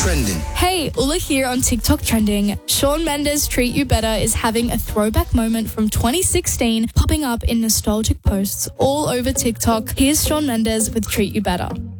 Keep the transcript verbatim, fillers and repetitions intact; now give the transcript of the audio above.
Trending. Hey, Ulla here on TikTok Trending. Shawn Mendes' Treat You Better is having a throwback moment from twenty sixteen popping up in nostalgic posts all over TikTok. Here's Shawn Mendes with Treat You Better.